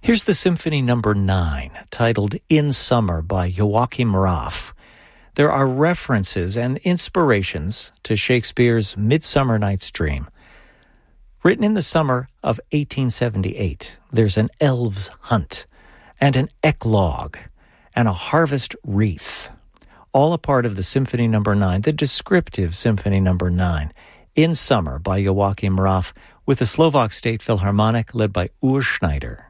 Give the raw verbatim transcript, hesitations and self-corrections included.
Here's the Symphony Number nine, titled In Summer by Joachim Raff. There are references and inspirations to Shakespeare's Midsummer Night's Dream. Written in the summer of eighteen seventy-eight, there's an elves' hunt and an eclogue and a harvest wreath, all a part of the Symphony Number nine, the descriptive Symphony Number nine, In Summer by Joachim Raff, with the Slovak State Philharmonic led by Urs Schneider.